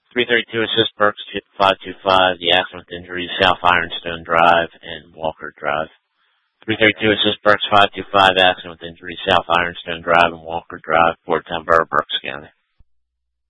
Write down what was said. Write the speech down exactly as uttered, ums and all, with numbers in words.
three thirty-two Assist Burks five two five, the accident with injuries, South Ironstone Drive and Walker Drive. three thirty-two Assist Burks five two five, accident with injuries, South Ironstone Drive and Walker Drive, Fort Town Borough, Berks County.